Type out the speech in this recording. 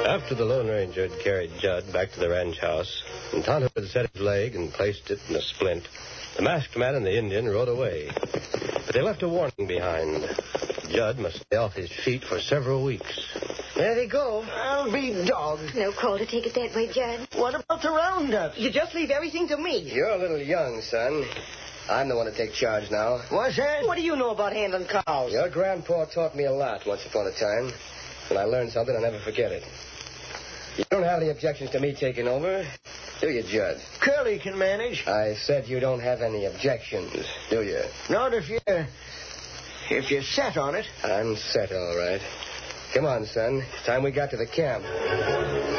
After the Lone Ranger had carried Judd back to the ranch house, and Tonto had set his leg and placed it in a splint, the masked man and the Indian rode away. But they left a warning behind. Judd must stay off his feet for several weeks. There they go. I'll be dogged. No call to take it that way, Judd. What about the roundup? You just leave everything to me. You're a little young, son. I'm the one to take charge now. What's that? What do you know about handling cows? Your grandpa taught me a lot once upon a time. When I learned something, I'll never forget it. You don't have any objections to me taking over, do you, Judd? Curly can manage. I said you don't have any objections, do you? Not if you're set on it. I'm set, all right. Come on, son. It's time we got to the camp.